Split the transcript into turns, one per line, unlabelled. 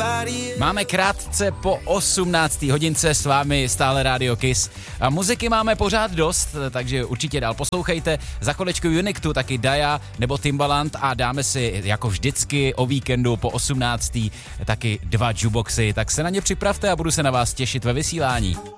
Máme krátce po 18. hodince, s vámi stále Radio Kiss. A muziky máme pořád dost, takže určitě dál poslouchejte. Za kolečko Uniqtu taky Daya nebo Timbaland a dáme si jako vždycky o víkendu po 18. taky 2 juboxy. Tak se na ně připravte a budu se na vás těšit ve vysílání.